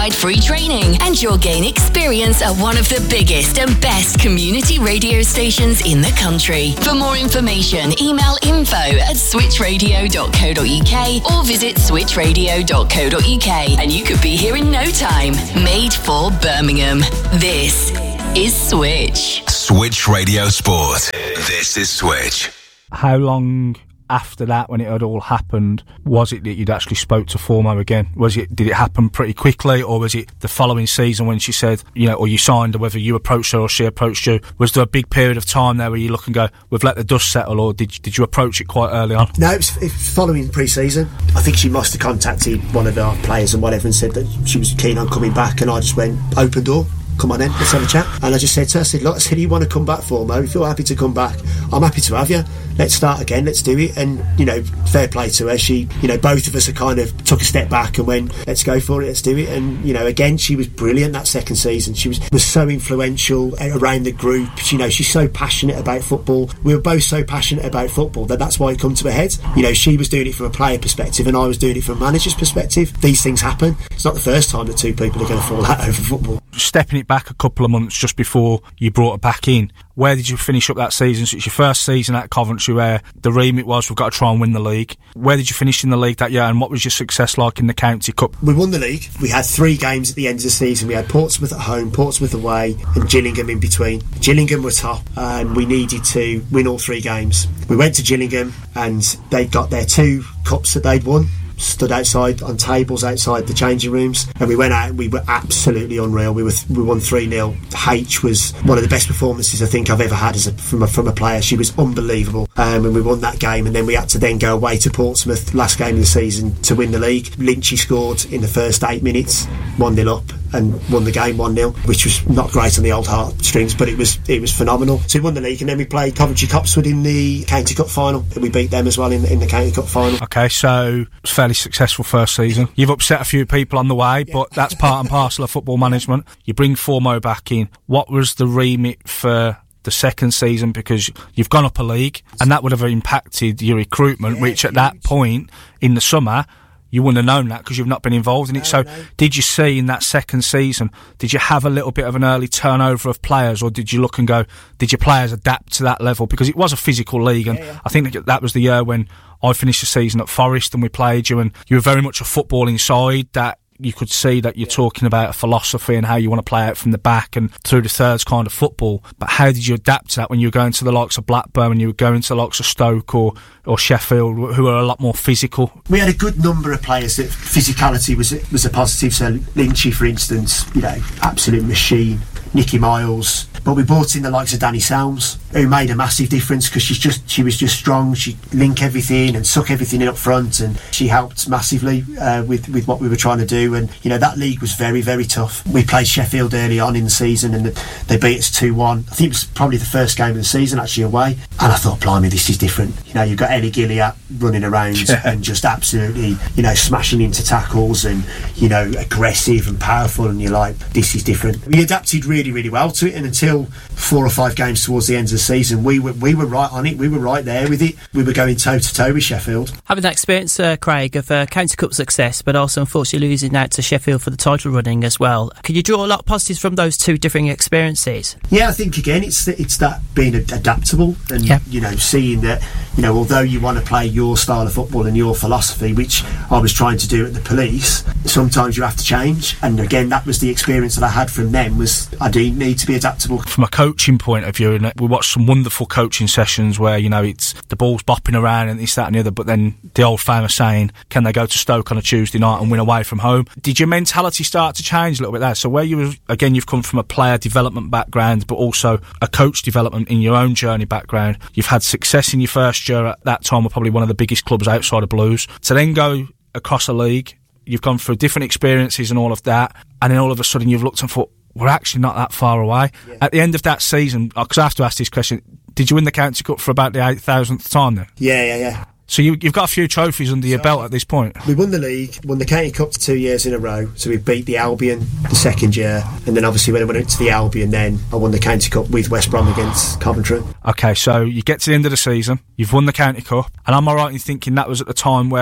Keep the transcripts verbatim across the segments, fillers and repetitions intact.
provide free training and you'll gain experience at one of the biggest and best community radio stations in the country. For more information, email info at switch radio dot co dot uk or visit switch radio dot co dot uk and you could be here in no time. Made for Birmingham. This is Switch. Switch Radio Sport. This is Switch. How long after that, when it had all happened, was it that you'd actually spoke to Formo again? Was it, did it happen pretty quickly, or was it the following season when she said, you know, or you signed, or whether you approached her or she approached you? Was there a big period of time there where you look and go, we've let the dust settle, or did did you approach it quite early on? No, it was, it was following pre-season. I think she must have contacted one of our players and whatever and said that she was keen on coming back, and I just went, open door. Come on then, let's have a chat. And I just said to her, I said, look, I said, you want to come back for me? If you're happy to come back, I'm happy to have you. Let's start again, let's do it. And, you know, fair play to her. She, you know, both of us are kind of took a step back and went, let's go for it, let's do it. And, you know, again, she was brilliant that second season. She was, was so influential around the group. She, you know, she's so passionate about football. We were both so passionate about football that that's why it come to a head. You know, she was doing it from a player perspective and I was doing it from a manager's perspective. These things happen. It's not the first time that two people are going to fall out over football. Stepping it back a couple of months just before you brought her back in, where did you finish up that season? So it's your first season at Coventry where the remit was we've got to try and win the league. Where did you finish in the league that year, and what was your success like in the County Cup? We won the league. We had three games at the end of the season. We had Portsmouth at home, Portsmouth away and Gillingham in between. Gillingham were top and we needed to win all three games. We went to Gillingham and they'd got their two cups that they'd won, stood outside on tables outside the changing rooms, and we went out and we were absolutely unreal. We were th- we won three nil. H was one of the best performances I think I've ever had as a, from a from a player. She was unbelievable, um, and we won that game. And then we had to then go away to Portsmouth last game of the season to win the league. Lynchy scored in the first eight minutes, one nil up, and won the game one nil, which was not great on the old heartstrings, but it was it was phenomenal. So we won the league, and then we played Coventry Copswood in the County Cup final, and we beat them as well in, in the County Cup final. Okay, so it's fairly successful first season. You've upset a few people on the way, yeah. But that's part and parcel of football management. You bring Formo back in. What was the remit for the second season, because you've gone up a league and that would have impacted your recruitment, yeah, which at that point in the summer you wouldn't have known that because you've not been involved in it. No, so no. Did you see in that second season, did you have a little bit of an early turnover of players, or did you look and go, did your players adapt to that level? Because it was a physical league, and yeah, yeah. I think that was the year when I finished the season at Forest and we played you, and you were very much a footballing side that you could see that you're yeah. talking about a philosophy and how you want to play out from the back and through the thirds kind of football. But how did you adapt to that when you were going to the likes of Blackburn and you were going to the likes of Stoke or, or Sheffield, who are a lot more physical? We had a good number of players that physicality was a, was a positive. So Lynchy, for instance, you know, absolute machine. Nicky Miles, but we brought in the likes of Danny Selms, who made a massive difference because she's just she was just strong. She'd link everything and suck everything in up front, and she helped massively uh, with with what we were trying to do. And you know, that league was very very tough. We played Sheffield early on in the season and they beat us two one. I think it was probably the first game of the season actually away, and I thought, blimey, this is different. You know, you've got Ellie Gilliatt running around yeah. and just absolutely, you know, smashing into tackles and, you know, aggressive and powerful, and you're like, this is different. We adapted really really really well to it, and until four or five games towards the end of the season we were we were right on it. We were right there with it. We were going toe to toe with Sheffield. Having that experience, uh, Craig, of uh, County Cup success, but also unfortunately losing out to Sheffield for the title running as well, can you draw a lot of positives from those two differing experiences? Yeah, I think again it's it's that being adaptable and yeah. you know, seeing that, you know, although you want to play your style of football and your philosophy, which I was trying to do at the Police, sometimes you have to change. And again, that was the experience that I had from them, was I do need to be adaptable. From a coaching point of view, and we watched some wonderful coaching sessions where, you know, it's the ball's bopping around and this, that and the other, but then the old famous saying, can they go to Stoke on a Tuesday night and win away from home? Did your mentality start to change a little bit there? So where you were, again, you've come from a player development background, but also a coach development in your own journey background. You've had success in your first year at that time, were probably one of the biggest clubs outside of Blues. To then go across a league, you've gone through different experiences and all of that, and then all of a sudden you've looked and thought, we're actually not that far away. Yeah. At the end of that season, because I have to ask this question, did you win the County Cup for about the eight thousandth time then? Yeah, yeah, yeah. So you, you've got a few trophies under your so, belt at this point. We won the league, won the County Cup two years in a row. So we beat the Albion the second year, and then obviously when I went to the Albion, then I won the County Cup with West Brom against Coventry. Okay, so you get to the end of the season, you've won the County Cup, and am I right in thinking that was at the time where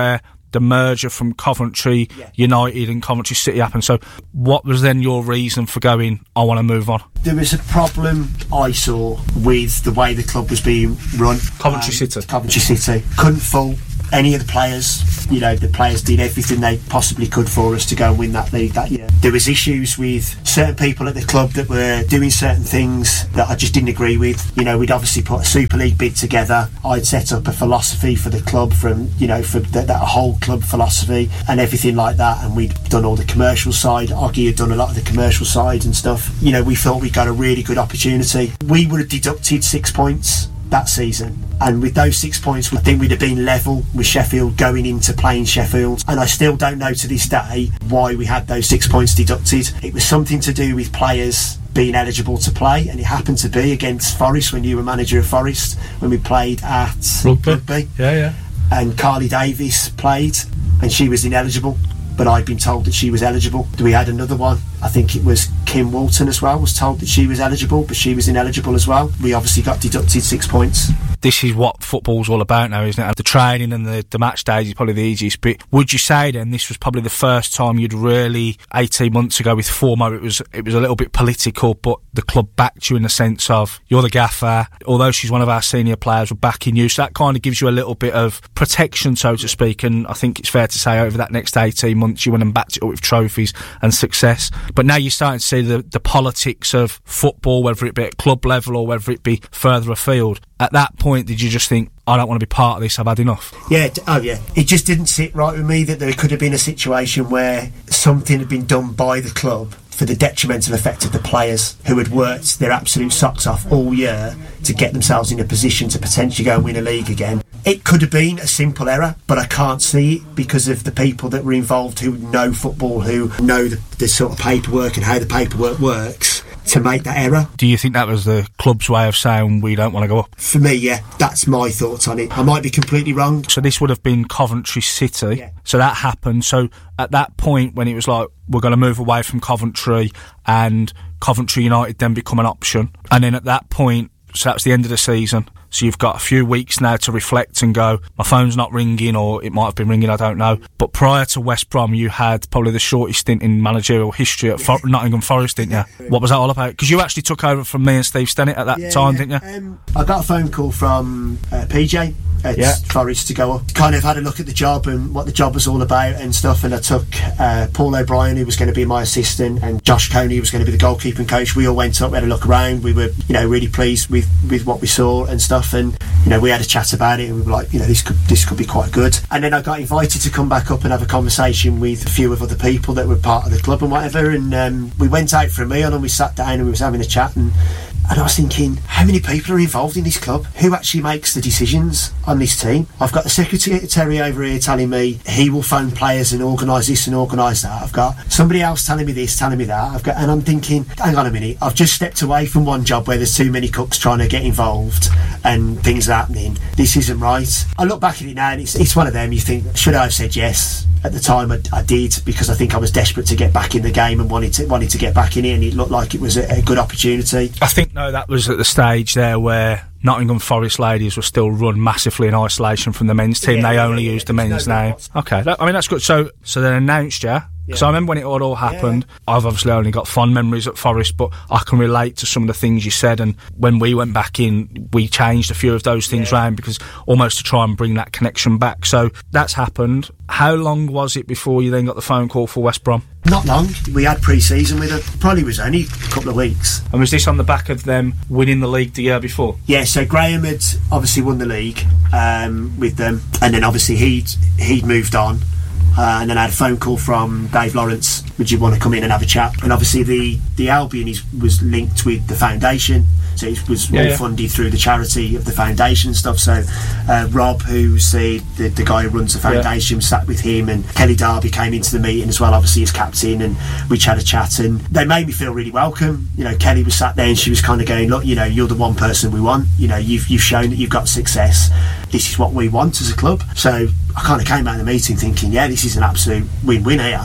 the merger from Coventry yeah. United and Coventry City happened. So what was then your reason for going, I want to move on? There was a problem I saw with the way the club was being run. Coventry um, City. Coventry City. Couldn't fault any of the players. You know, the players did everything they possibly could for us to go and win that league that year. There was issues with certain people at the club that were doing certain things that I just didn't agree with. You know, we'd obviously put a Super League bid together. I'd set up a philosophy for the club from, you know, for the, that whole club philosophy and everything like that, and we'd done all the commercial side. Oggy had done a lot of the commercial side and stuff. You know, we thought we got a really good opportunity. We would have deducted six points that season, and with those six points I think we'd have been level with Sheffield going into playing Sheffield, and I still don't know to this day why we had those six points deducted. It was something to do with players being eligible to play, and it happened to be against Forest when you were manager of Forest, when we played at Rugby. Rugby. Yeah, yeah. And Carly Davis played and she was ineligible, but I'd been told that she was eligible. We had another one, I think it was Kim Walton as well, was told that she was eligible, but she was ineligible as well. We obviously got deducted six points. This is what football's all about now, isn't it? The training and the, the match days is probably the easiest bit. Would you say then this was probably the first time you'd really, eighteen months ago with Formo, it was it was a little bit political, but the club backed you in the sense of, you're the gaffer, although she's one of our senior players, we're backing you, so that kind of gives you a little bit of protection, so to speak, and I think it's fair to say over that next eighteen months you went and backed it up with trophies and success. But now you're starting to see the, the politics of football, whether it be at club level or whether it be further afield. At that point, did you just think, I don't want to be part of this, I've had enough? Yeah, oh yeah. It just didn't sit right with me that there could have been a situation where something had been done by the club for the detrimental effect of the players who had worked their absolute socks off all year to get themselves in a position to potentially go and win a league again. It could have been a simple error, but I can't see it because of the people that were involved who know football, who know the, the sort of paperwork and how the paperwork works to make that error. Do you think that was the club's way of saying we don't want to go up? For me, yeah, that's my thoughts on it. I might be completely wrong. So this would have been Coventry City. Yeah. So that happened. So at that point when it was like, we're going to move away from Coventry, and Coventry United then become an option, and then at that point, so that's the end of the season. So you've got a few weeks now to reflect and go, my phone's not ringing, or it might have been ringing, I don't know. But prior to West Brom, you had probably the shortest stint in managerial history at For- Nottingham Forest, didn't you? What was that all about? Because you actually took over from me and Steve Stennett at that yeah, time, yeah. didn't you? Um, I got a phone call from uh, P J at yeah. Forest to go up. Kind of had a look at the job and what the job was all about and stuff, and I took uh, Paul O'Brien, who was going to be my assistant, and Josh Coney, who was going to be the goalkeeping coach. We all went up, we had a look around, we were, you know, really pleased with, with what we saw and stuff, and, you know, we had a chat about it and we were like, you know, this could this could be quite good. And then I got invited to come back up and have a conversation with a few of other people that were part of the club and whatever, and um, we went out for a meal and we sat down and we was having a chat, and And I was thinking, how many people are involved in this club? Who actually makes the decisions on this team? I've got the secretary over here telling me he will phone players and organise this and organise that. I've got somebody else telling me this, telling me that. I've got, and I'm thinking, hang on a minute, I've just stepped away from one job where there's too many cooks trying to get involved and things are happening. This isn't right. I look back at it now and it's, it's one of them, you think, should I have said yes? At the time I, I did, because I think I was desperate to get back in the game and wanted to wanted to get back in it, and it looked like it was a, a good opportunity. I think no, that was at the stage there where Nottingham Forest ladies were still run massively in isolation from the men's team. Yeah, they yeah, only yeah, used yeah. the men's No, name. Okay, that, I mean that's good. So so they announced you. Because yeah. I remember when it all, all happened, yeah. I've obviously only got fond memories at Forest, but I can relate to some of the things you said, and when we went back in, we changed a few of those things yeah. around, because almost to try and bring that connection back. So that's happened. How long was it before you then got the phone call for West Brom? Not long. We had pre-season with it. Probably was only a couple of weeks. And was this on the back of them winning the league the year before? Yeah, so Graham had obviously won the league um, with them, and then obviously he'd, he'd moved on. Uh, and then I had a phone call from Dave Lawrence, would you want to come in and have a chat? And obviously the, the Albion is, was linked with the foundation, so it was yeah, all yeah. funded through the charity of the foundation and stuff. So uh, Rob, who's the, the, the guy who runs the foundation, yeah. sat with him, and Kelly Darby came into the meeting as well, obviously as captain, and we had a chat, and they made me feel really welcome. You know, Kelly was sat there and she was kind of going, look, you know, you're the one person we want, you know, you've, you've shown that you've got success, this is what we want as a club. So I kind of came out of the meeting thinking, yeah, this is an absolute win-win here.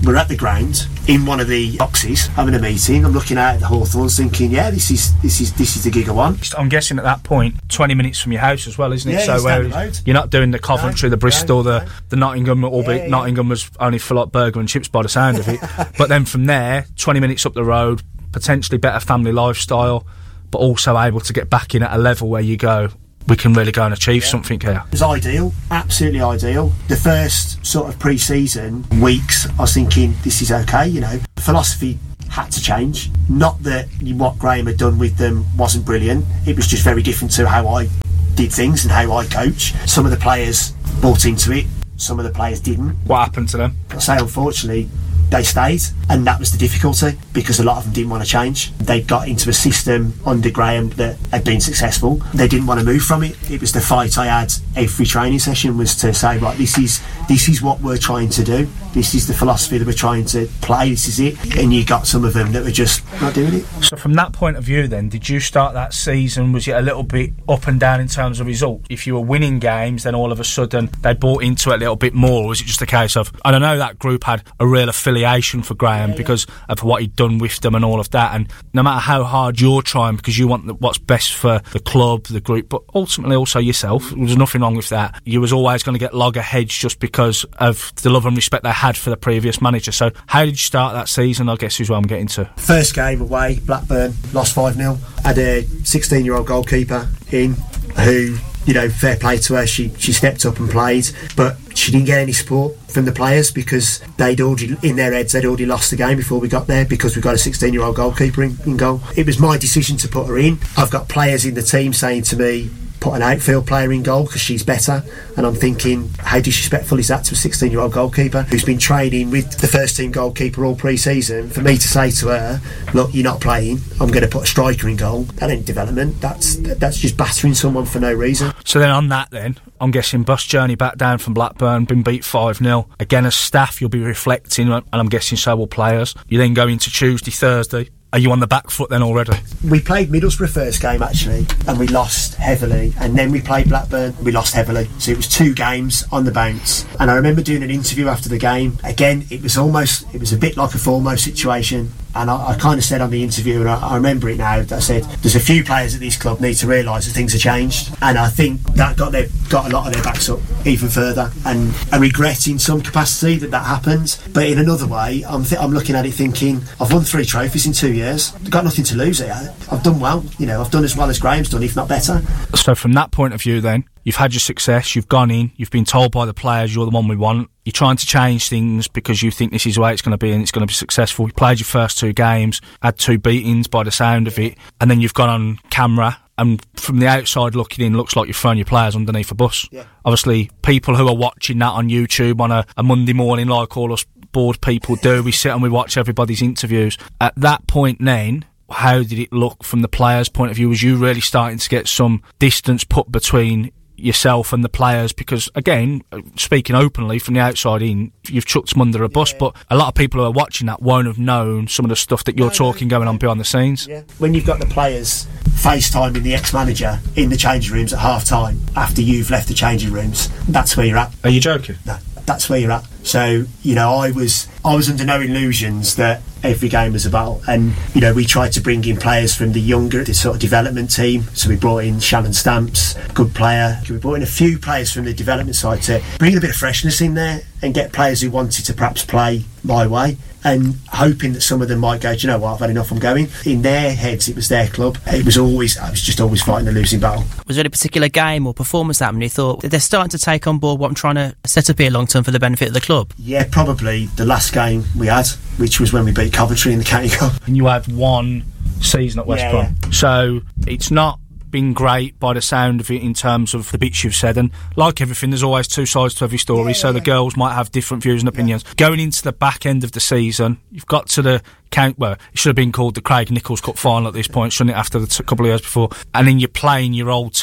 we're at the ground in one of the boxes having a meeting. I'm looking out at the Hawthorns thinking, yeah, this is this is this is the gig I want. I'm guessing at that point twenty minutes from your house as well, isn't it? Yeah, so where you're not doing the Coventry, no, the Bristol, no, no. the the Nottingham, albeit yeah, yeah. Nottingham was only for like burger and chips by the sound of it. But then from there, twenty minutes up the road, potentially better family lifestyle, but also able to get back in at a level where you go, we can really go and achieve yeah. something here. It was ideal, absolutely ideal. The first sort of pre-season weeks, I was thinking, this is okay, you know. The philosophy had to change. Not that what Graham had done with them wasn't brilliant, it was just very different to how I did things and how I coach. Some of the players bought into it, some of the players didn't. What happened to them? I say, unfortunately, they stayed, and that was the difficulty, because a lot of them didn't want to change. They got into a system under Graham that had been successful. They didn't want to move from it. It was the fight I had every training session, was to say, right, this is this is what we're trying to do. This is the philosophy that we're trying to play. This is it. And you got some of them that were just not doing it. So from that point of view then, did you start that season, was it a little bit up and down in terms of result? If you were winning games, then all of a sudden they bought into it a little bit more, or was it just a case of, I don't know, that group had a real affiliation for Graham yeah, yeah. because of what he'd done with them and all of that, and no matter how hard you're trying, because you want the, what's best for the club, the group, but ultimately also yourself, there was nothing wrong with that. You was always going to get loggerheads just because of the love and respect they had for the previous manager. So how did you start that season, I guess is what I'm getting to. First game away, Blackburn, lost five nil. Had a sixteen year old goalkeeper in who, you know, fair play to her, she she stepped up and played, but she didn't get any support from the players because they'd already, in their heads, they'd already lost the game before we got there, because we've got a sixteen year old goalkeeper in, in goal. It was my decision to put her in. I've got players in the team saying to me, put an outfield player in goal because she's better, and I'm thinking, how disrespectful is that to a sixteen year old goalkeeper who's been training with the first team goalkeeper all pre-season? For me to say to her, look, you're not playing, I'm going to put a striker in goal, that ain't development. That's that's just battering someone for no reason. So then on that then, I'm guessing bus journey back down from Blackburn, been beat five nil. Again, as staff, you'll be reflecting, and I'm guessing so will players. You then go into Tuesday, Thursday. Are you on the back foot then already? We played Middlesbrough first game actually, and we lost heavily, and then we played Blackburn, we lost heavily. So it was two games on the bounce, and I remember doing an interview after the game. Again, it was almost, it was a bit like a Formo situation, and I, I kind of said on the interview, and I, I remember it now, that I said, there's a few players at this club need to realise that things have changed, and I think that got their, got a lot of their backs up even further, and I regret in some capacity that that happened, but in another way, I'm, th- I'm looking at it thinking, I've won three trophies in two years. I've got nothing to lose here. I've done well, you know, I've done as well as Graham's done, if not better. So from that point of view then, you've had your success, you've gone in, you've been told by the players you're the one we want, you're trying to change things because you think this is the way it's going to be and it's going to be successful. You played your first two games, had two beatings by the sound of it, and then you've gone on camera, and from the outside looking in, looks like you've thrown your players underneath a bus. Yeah. Obviously, people who are watching that on YouTube on a, a Monday morning, like all us bored people do, we sit and we watch everybody's interviews. At that point then, how did it look from the players' point of view? Was you really starting to get some distance put between yourself and the players? Because again, speaking openly from the outside in, you've chucked them under a bus, yeah. But a lot of people who are watching that won't have known some of the stuff that you're no, talking no, going on behind the scenes. Yeah. When you've got the players FaceTiming the ex-manager in the changing rooms at half time after you've left the changing rooms, that's where you're at. Are you joking? No, that's where you're at. So, you know, I was I was under no illusions that every game was a battle, and you know, we tried to bring in players from the younger, the sort of development team. So we brought in Shannon Stamps, good player. We brought in a few players from the development side to bring a bit of freshness in there and get players who wanted to perhaps play my way, and hoping that some of them might go, do you know what, I've had enough, I'm going. In their heads, it was their club. It was always, I was just always fighting a losing battle. Was there any particular game or performance that happened you thought, they're starting to take on board what I'm trying to set up here long term for the benefit of the club? Yeah, probably the last game we had, which was when we beat Coventry in the County Cup. And you had one season at West yeah, Brom. Yeah. So it's not been great by the sound of it in terms of the bits you've said, and like everything, there's always two sides to every story, yeah, so yeah, the girls might have different views and opinions. Yeah. Going into the back end of the season, you've got to the count, well, it should have been called the Craig Nicholls Cup final at this point, shouldn't it, after the t- couple of years before, and then you're playing your old team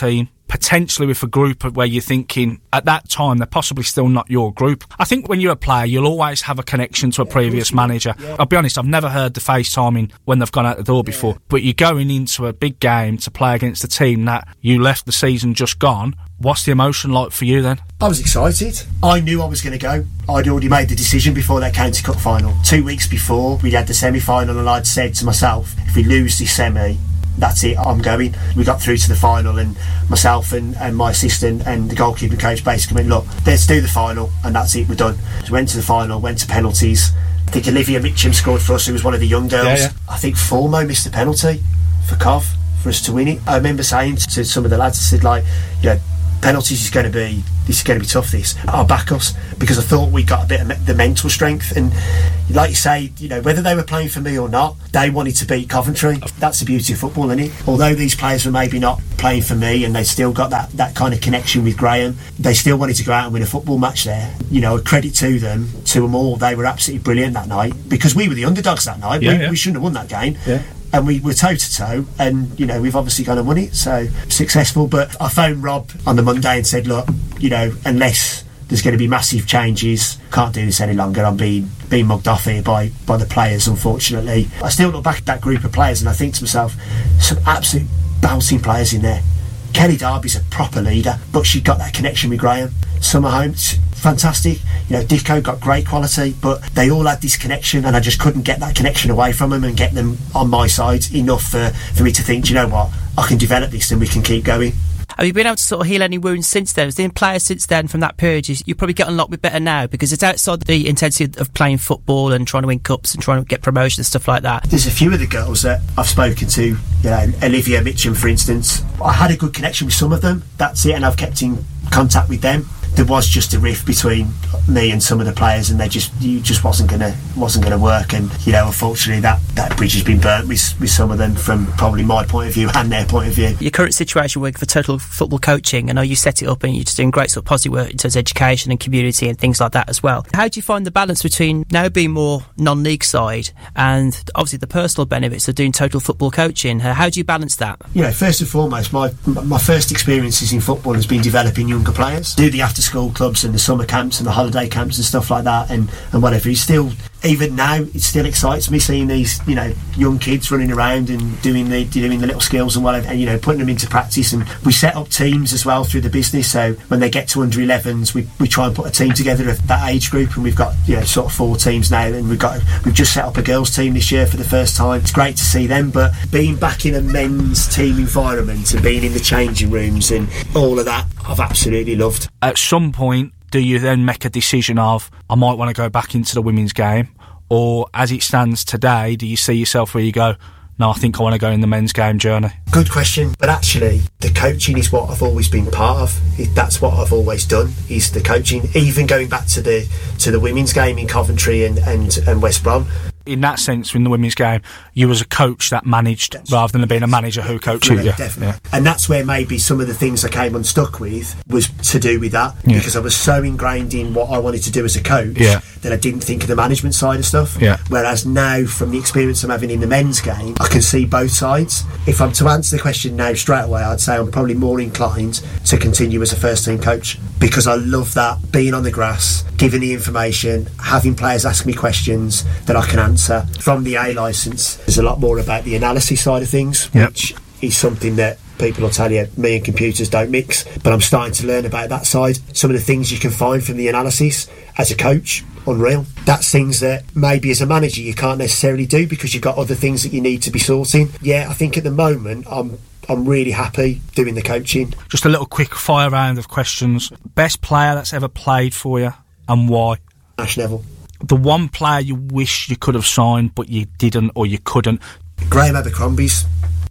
potentially with a group where you're thinking, at that time, they're possibly still not your group. I think when you're a player, you'll always have a connection to a yeah, previous manager. Yeah. I'll be honest, I've never heard the FaceTiming when they've gone out the door before, yeah. but you're going into a big game to play against a team that you left the season just gone. What's the emotion like for you then? I was excited. I knew I was going to go. I'd already made the decision before that County Cup final. Two weeks before, we had the semi-final, and I'd said to myself, if we lose this semi, that's it, I'm going. We got through to the final, and myself and, and my assistant and the goalkeeper coach basically went, look, let's do the final, and that's it, we're done. So we went to the final, went to penalties. I think Olivia Mitchum scored for us, who was one of the young girls. Yeah, yeah. I think Formo missed the penalty for Cov for us to win it. I remember saying to some of the lads, I said, like, you know, penalties is going to be this is going to be tough. This I'll back us, because I thought we got a bit of me- the mental strength, and like you say, you know, whether they were playing for me or not, they wanted to beat Coventry. That's the beauty of football, isn't it? Although these players were maybe not playing for me, and they still got that that kind of connection with Graham, they still wanted to go out and win a football match there. You know, credit to them, to them all. They were absolutely brilliant that night, because we were the underdogs that night. Yeah, we, yeah. we shouldn't have won that game. Yeah. And we were toe to toe, and you know, we've obviously gone and won it, so successful. But I phoned Rob on the Monday and said, look, you know, unless there's going to be massive changes, can't do this any longer. I'm being being mugged off here by by the players, unfortunately. I still look back at that group of players and I think to myself, some absolute bouncing players in there. Kelly Darby's a proper leader, but she got that connection with Graham. Summer Holmes, fantastic. You know, Dicko got great quality, but they all had this connection, and I just couldn't get that connection away from them and get them on my side enough for, for me to think, do you know what, I can develop this and we can keep going. Have you been able to sort of heal any wounds since then? Has there been players since then from that period you, you probably get on a lot bit better now, because it's outside the intensity of playing football and trying to win cups and trying to get promotion and stuff like that? There's a few of the girls that I've spoken to, you know, Olivia Mitchum for instance. I had a good connection with some of them, that's it, and I've kept in contact with them. There was just a rift between me and some of the players, and they just you just wasn't gonna wasn't gonna work. And you know, unfortunately, that, that bridge has been burnt with with some of them from probably my point of view and their point of view. Your current situation working for Total Football Coaching, I know you set it up and you're just doing great sort of positive work in terms of education and community and things like that as well. How do you find the balance between now being more non-league side and obviously the personal benefits of doing Total Football Coaching? How do you balance that? You know, first and foremost, my my first experiences in football has been developing younger players. Do the after school clubs and the summer camps and the holiday camps and stuff like that, and, and whatever. It's still, even now, it still excites me seeing these, you know, young kids running around and doing the doing the little skills and whatever, and you know, putting them into practice. And we set up teams as well through the business, so when they get to under elevens, we, we try and put a team together of that age group, and we've got, you know, sort of four teams now, and we've got we've just set up a girls team this year for the first time. It's great to see them, but being back in a men's team environment and being in the changing rooms and all of that, I've absolutely loved. At some point, do you then make a decision of, I might want to go back into the women's game? Or as it stands today, do you see yourself where you go, no, I think I want to go in the men's game journey? Good question. But actually, the coaching is what I've always been part of. It, that's what I've always done, is the coaching. Even going back to the to the women's game in Coventry and, and, and West Brom. In that sense, in the women's game, you was a coach that managed that's rather than being a manager who coached you. Yeah, definitely. Yeah. And that's where maybe some of the things I came unstuck with was to do with that, yeah. because I was so ingrained in what I wanted to do as a coach, yeah. that I didn't think of the management side of stuff. Yeah. Whereas now, from the experience I'm having in the men's game, I can see both sides. If I'm to answer the question now straight away, I'd say I'm probably more inclined to continue as a first team coach, because I love that, being on the grass, giving the information, having players ask me questions that I can answer. From the A licence, there's a lot more about the analysis side of things, yep. which is something that people will tell you me and computers don't mix, but I'm starting to learn about that side. Some of the things you can find from the analysis as a coach, unreal. That's things that maybe as a manager you can't necessarily do because you've got other things that you need to be sorting. Yeah, I think at the moment I'm I'm really happy doing the coaching. Just a little quick fire round of questions. Best player that's ever played for you and why? Ash Neville. The one player you wish you could have signed but you didn't or you couldn't? Graham Abercrombie's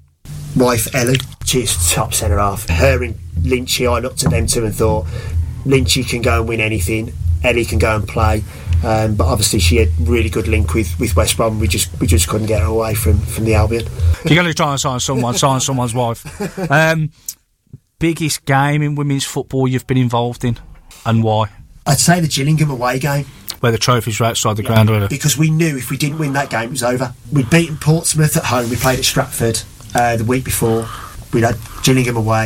wife Ellie. She's top centre half. Her and Lynchy, I looked at them two and thought Lynchy can go and win anything, Ellie can go and play, um, but obviously she had really good link with, with West Brom. We just we just couldn't get her away from, from the Albion. If you're going to try and sign someone, sign someone's wife. Um, biggest game in women's football you've been involved in and why? I'd say the Gillingham away game. Where the trophies were outside the yeah, ground, really. Because we knew if we didn't win that game, it was over. We'd beaten Portsmouth at home, we played at Stratford uh, the week before, we'd had Gillingham away,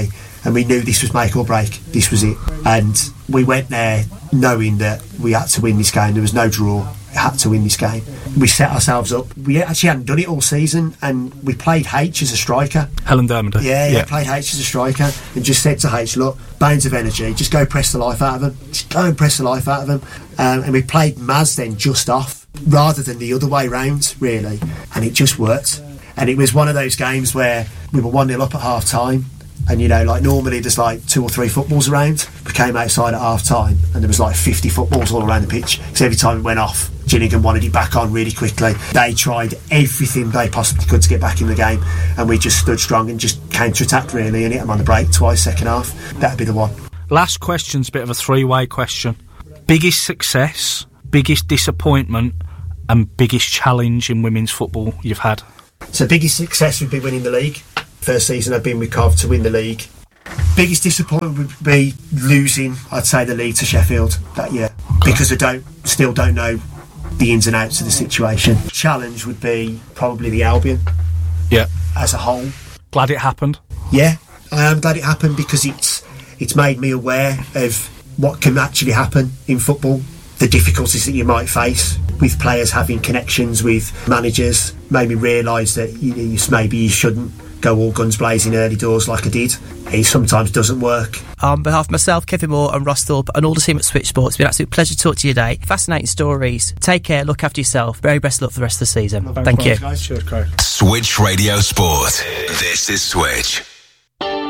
and we knew this was make or break. This was it, and we went there knowing that we had to win this game. There was no draw. We had to win this game. We set ourselves up. We actually hadn't done it all season, and we played H as a striker. Helen Dermody. Yeah, yeah, played H as a striker, and just said to H, look, bounds of energy, just go press the life out of them. Just go and press the life out of them. Um, and we played Maz then just off, rather than the other way round, really. And it just worked. And it was one of those games where we were one nil up at half time. And you know, like normally there's like two or three footballs around. We came outside at half time and there was like fifty footballs all around the pitch. So every time it went off, Gillingham wanted it back on really quickly. They tried everything they possibly could to get back in the game, and we just stood strong and just counter-attacked really and hit them on the break twice second half. That'd be the one. Last question's a bit of a three-way question. Biggest success, biggest disappointment and biggest challenge in women's football you've had? So biggest success would be winning the league. First season I've been with Cov to win the league. Biggest disappointment would be losing, I'd say, the league to Sheffield that year, because I don't still don't know the ins and outs of the situation. Challenge would be probably the Albion. Yeah. As a whole. Glad it happened. Yeah, I am glad it happened because it's it's made me aware of what can actually happen in football, the difficulties that you might face with players having connections with managers. Made me realise that you, you maybe you shouldn't go all guns blazing early doors like I did. It sometimes doesn't work. On behalf of myself, Kevin Moore and Ross Thorpe and all the team at Switch Sports, it's been an absolute pleasure to talk to you today. Fascinating stories. Take care, look after yourself. Very best of luck for the rest of the season. Thank you. Cheers, Craig. Switch Radio Sport. This is Switch.